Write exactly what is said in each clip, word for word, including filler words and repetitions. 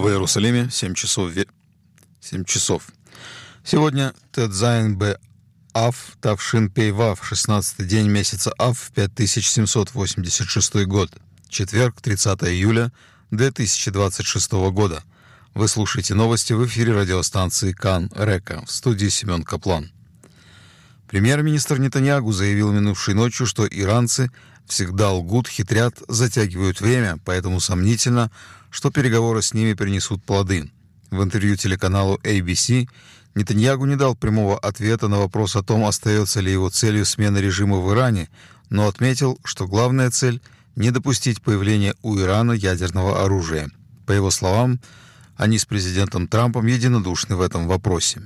В Иерусалиме семь часов. Ве... семь часов. Сегодня Тедзайн Б. Ав, Тавшин Пей Вав, шестнадцатый день месяца Ав, пять тысяч семьсот восемьдесят шестой год. Четверг, тридцатого июля две тысячи двадцать шестого года. Вы слушаете новости в эфире радиостанции Кан Река. В студии Семен Каплан. Премьер-министр Нетаньяху заявил минувшей ночью, что иранцы всегда лгут, хитрят, затягивают время, поэтому сомнительно, что переговоры с ними принесут плоды. В интервью телеканалу эй би си Нетаньяху не дал прямого ответа на вопрос о том, остается ли его целью смена режима в Иране, но отметил, что главная цель – не допустить появления у Ирана ядерного оружия. По его словам, они с президентом Трампом единодушны в этом вопросе.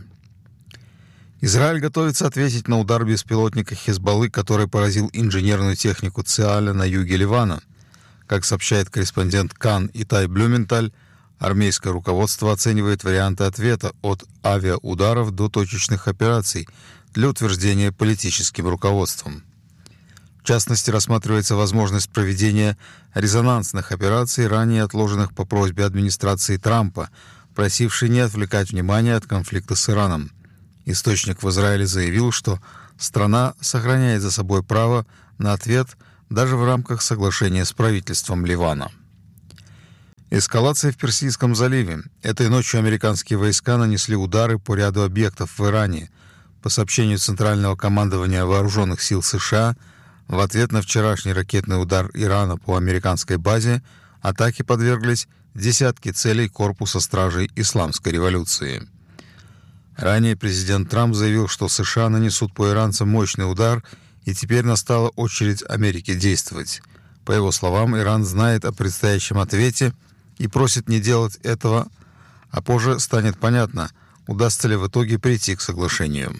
Израиль готовится ответить на удар беспилотника Хезболлы, который поразил инженерную технику Цеаля на юге Ливана. Как сообщает корреспондент Кан Итай Блюменталь, армейское руководство оценивает варианты ответа от авиаударов до точечных операций для утверждения политическим руководством. В частности, рассматривается возможность проведения резонансных операций, ранее отложенных по просьбе администрации Трампа, просившей не отвлекать внимание от конфликта с Ираном. Источник в Израиле заявил, что страна сохраняет за собой право на ответ даже в рамках соглашения с правительством Ливана. Эскалация в Персидском заливе. Этой ночью американские войска нанесли удары по ряду объектов в Иране. По сообщению Центрального командования Вооруженных сил США, в ответ на вчерашний ракетный удар Ирана по американской базе атаке подверглись десятки целей корпуса стражей Исламской революции. Ранее президент Трамп заявил, что США нанесут по иранцам мощный удар, и теперь настала очередь Америки действовать. По его словам, Иран знает о предстоящем ответе и просит не делать этого, а позже станет понятно, удастся ли в итоге прийти к соглашению.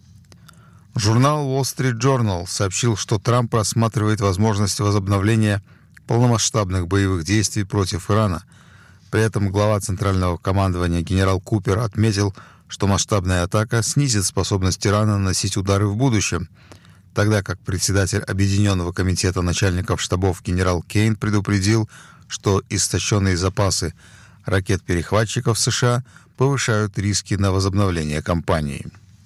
Журнал Wall Street Journal сообщил, что Трамп рассматривает возможность возобновления полномасштабных боевых действий против Ирана. При этом глава Центрального командования генерал Купер отметил, что масштабная атака снизит способность Ирана наносить удары в будущем, тогда как председатель Объединенного комитета начальников штабов генерал Кейн предупредил, что истощенные запасы ракет-перехватчиков США повышают риски на возобновление кампании.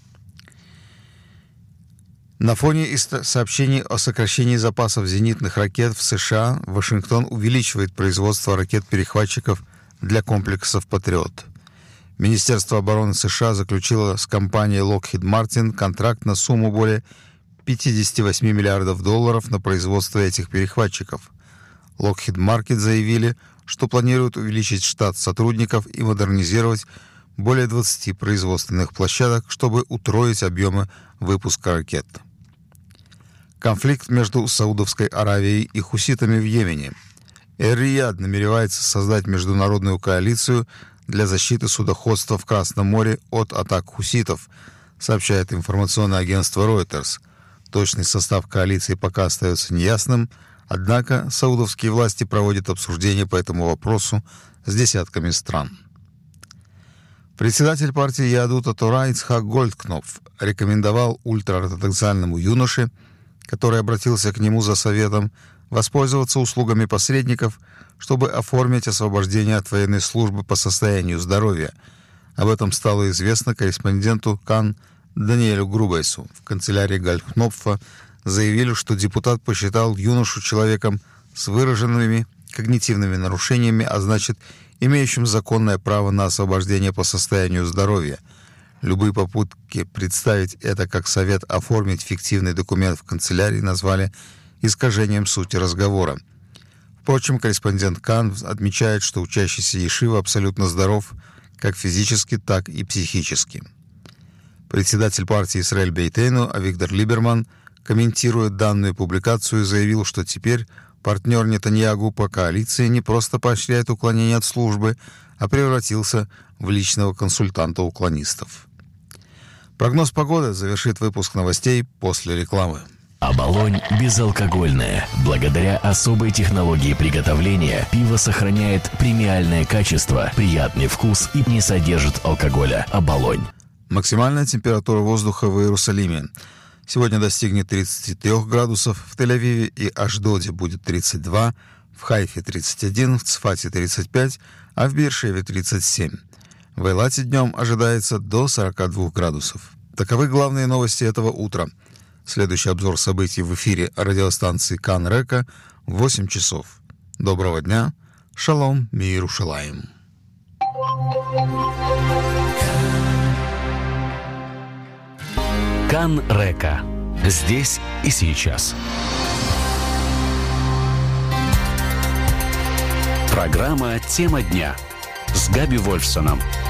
На фоне сообщений о сокращении запасов зенитных ракет в США Вашингтон увеличивает производство ракет-перехватчиков для комплексов «Патриот». Министерство обороны США заключило с компанией Lockheed Martin контракт на сумму более пятьдесят восемь миллиардов долларов на производство этих перехватчиков. Lockheed Martin заявили, что планируют увеличить штат сотрудников и модернизировать более двадцати производственных площадок, чтобы утроить объемы выпуска ракет. Конфликт между Саудовской Аравией и хуситами в Йемене. Эр-Рияд намеревается создать международную коалицию для защиты судоходства в Красном море от атак хуситов, сообщает информационное агентство Reuters. Точный состав коалиции пока остается неясным, однако саудовские власти проводят обсуждения по этому вопросу с десятками стран. Председатель партии Яадут а-Тора Ицхак Гольдкнопф рекомендовал ультраортодоксальному юноше, который обратился к нему за советом, воспользоваться услугами посредников, чтобы оформить освобождение от военной службы по состоянию здоровья. Об этом стало известно корреспонденту Кан Даниэлю Грубайсу. В канцелярии Гольдкнопфа заявили, что депутат посчитал юношу человеком с выраженными когнитивными нарушениями, а значит, имеющим законное право на освобождение по состоянию здоровья. Любые попытки представить это как совет оформить фиктивный документ в канцелярии назвали искажением сути разговора. Впрочем, корреспондент Кан отмечает, что учащийся Ешива абсолютно здоров как физически, так и психически. Председатель партии Исраэль Бейтейну Авигдор Либерман, комментируя данную публикацию, заявил, что теперь партнер Нетаньяху по коалиции не просто поощряет уклонение от службы, а превратился в личного консультанта уклонистов. Прогноз погоды завершит выпуск новостей после рекламы. Оболонь безалкогольное. Благодаря особой технологии приготовления пиво сохраняет премиальное качество, приятный вкус и не содержит алкоголя. Оболонь. Максимальная температура воздуха в Иерусалиме сегодня достигнет тридцати трёх градусов, в Тель-Авиве и Ашдоде будет тридцать два, в Хайфе тридцать один, в Цфате тридцать пять, а в Беершеве тридцать семь. В Эйлате днем ожидается до сорок два градусов. Таковы главные новости этого утра. Следующий обзор событий в эфире радиостанции Кан Река в восемь часов. Доброго дня. Шалом, мир Ушалаим. Кан Река. Здесь и сейчас. Программа «Тема дня» с Габи Вольфсоном.